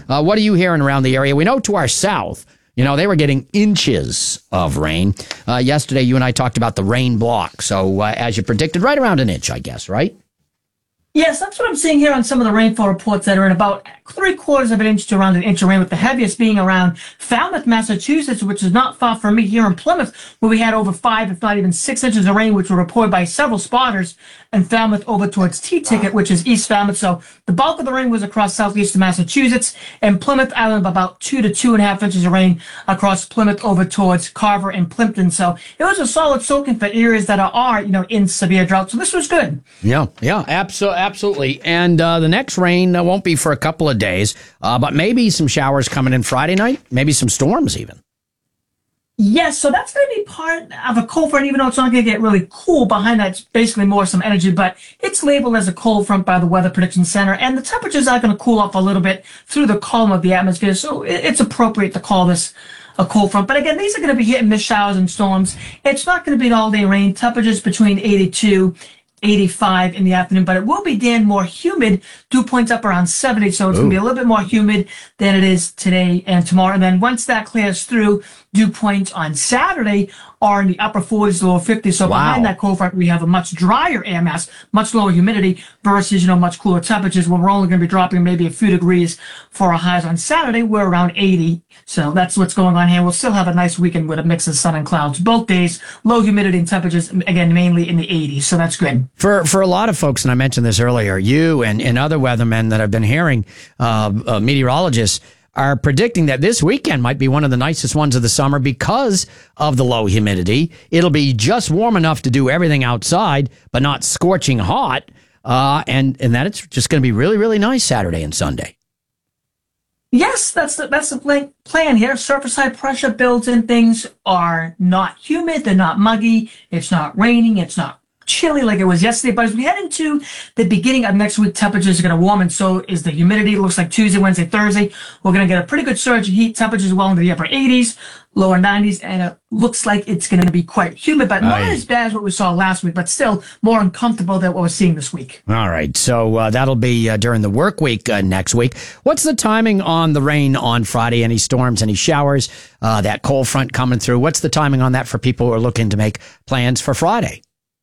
What are you hearing around the area? We know to our south, they were getting inches of rain. Yesterday, you and I talked about the rain block. So as you predicted, right around an inch, I guess, right? Yes, that's what I'm seeing here on some of the rainfall reports that are in about 3/4 of an inch to around an inch of rain, with the heaviest being around Falmouth, Massachusetts, which is not far from me here in Plymouth, where we had over 5, if not even 6 inches of rain, which were reported by several spotters, and Falmouth over towards T-Ticket, which is East Falmouth. So the bulk of the rain was across southeastern Massachusetts, and Plymouth Island about 2 to 2.5 inches of rain across Plymouth over towards Carver and Plimpton. So it was a solid soaking for areas that are in severe drought. So this was good. Yeah, absolutely. And the next rain won't be for a couple of days, but maybe some showers coming in Friday night, maybe some storms even. Yes, so that's going to be part of a cold front, even though it's not going to get really cool. Behind that, it's basically more some energy, but it's labeled as a cold front by the Weather Prediction Center, and the temperatures are going to cool off a little bit through the column of the atmosphere, so it's appropriate to call this a cold front. But again, these are going to be hit and miss showers and storms. It's not going to be an all-day rain. Temperatures between 82 85 in the afternoon, but it will be, Dan, more humid. Dew points up around 70, so it's going to be a little bit more humid than it is today and tomorrow. And then once that clears through, dew points on Saturday are in the upper 40s to lower 50s. So behind that cold front, we have a much drier air mass, much lower humidity versus, much cooler temperatures, where we're only going to be dropping maybe a few degrees for our highs on Saturday. We're around 80. So that's what's going on here. We'll still have a nice weekend with a mix of sun and clouds. Both days, low humidity and temperatures, again, mainly in the 80s. So that's good. For a lot of folks, and I mentioned this earlier, you and other weathermen that I've been hearing, meteorologists, are predicting that this weekend might be one of the nicest ones of the summer because of the low humidity. It'll be just warm enough to do everything outside, but not scorching hot, and that it's just going to be really, really nice Saturday and Sunday. Yes, that's the plan here. Surface high pressure builds in. Things are not humid. They're not muggy. It's not raining. It's not chilly like it was yesterday. But as we head into the beginning of next week, temperatures are going to warm, and so is the humidity. It looks like Tuesday, Wednesday, Thursday, we're going to get a pretty good surge of heat. Temperatures well into the upper 80s, lower 90s, and it looks like it's going to be quite humid, but not as bad as what we saw last week, but still more uncomfortable than what we're seeing this week. All right, so that'll be during the work week next week. What's the timing on the rain on Friday? Any storms, any showers, that cold front coming through? What's the timing on that for people who are looking to make plans for Friday?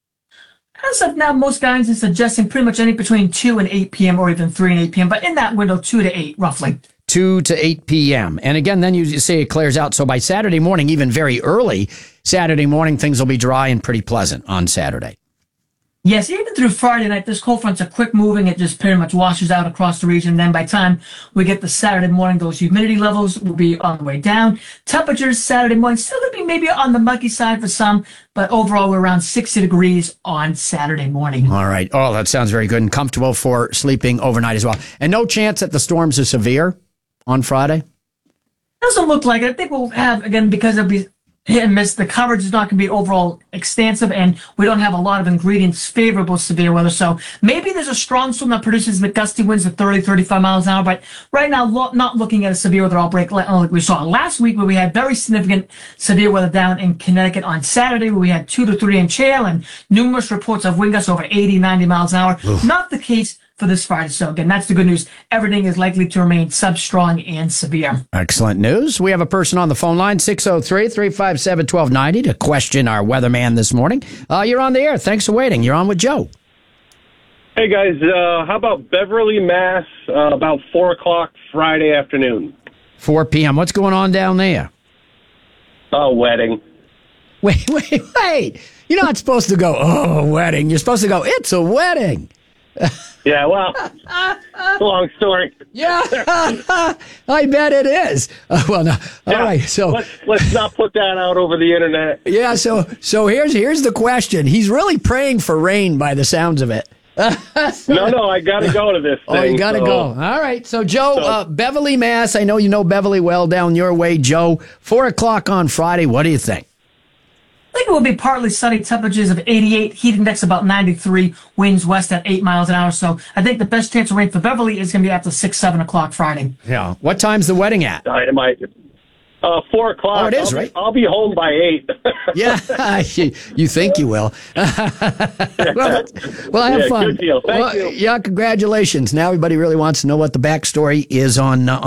As of now, most guidance is suggesting pretty much any between 2 and 8 p.m. or even 3 and 8 p.m., but in that window, 2 to 8, roughly. 2 to 8 p.m. And again, then you say it clears out. So by Saturday morning, even very early Saturday morning, things will be dry and pretty pleasant on Saturday. Yes, even through Friday night, this cold front's a quick moving. It just pretty much washes out across the region. Then by the time we get to Saturday morning, those humidity levels will be on the way down. Temperatures Saturday morning still going to be maybe on the muggy side for some, but overall we're around 60 degrees on Saturday morning. All right. Oh, that sounds very good and comfortable for sleeping overnight as well. And no chance that the storms are severe on Friday? Doesn't look like it. I think we'll have, again, because it'll be hit and miss, the coverage is not going to be overall extensive, and we don't have a lot of ingredients favorable to severe weather. So maybe there's a strong storm that produces gusty winds of 30, 35 miles an hour, but right now, not looking at a severe weather outbreak like we saw last week, where we had very significant severe weather down in Connecticut on Saturday, where we had 2 to 3 inch hail and numerous reports of wind gusts over 80, 90 miles an hour. Oof. Not the case for this Friday. So again, that's the good news. Everything is likely to remain sub-strong and severe. Excellent news. We have a person on the phone line, 603-357-1290, to question our weatherman this morning. You're on the air. Thanks for waiting. You're on with Joe. Hey, guys. How about Beverly, Mass, about 4 o'clock Friday afternoon? 4 p.m. What's going on down there? A wedding. Wait. You're not supposed to go, oh, wedding. You're supposed to go, it's a wedding. Yeah, well, it's a long story. Yeah, I bet it is. Well, no. All right, so let's not put that out over the internet. Yeah, so here's the question. He's really praying for rain by the sounds of it. No, I got to go to this thing. Oh, you got to go. All right, so Joe, Beverly, Mass. I know you know Beverly well down your way, Joe. 4 o'clock on Friday. What do you think? I think it will be partly sunny, temperatures of 88, heat index about 93, winds west at 8 miles an hour. So I think the best chance of rain for Beverly is going to be after 6, 7 o'clock Friday. Yeah. What time's the wedding at? 4 o'clock. Oh, it is, right? I'll be home by 8. Yeah, you think you will. Well, have fun. Good deal. Thank you. Yeah, congratulations. Now everybody really wants to know what the backstory is on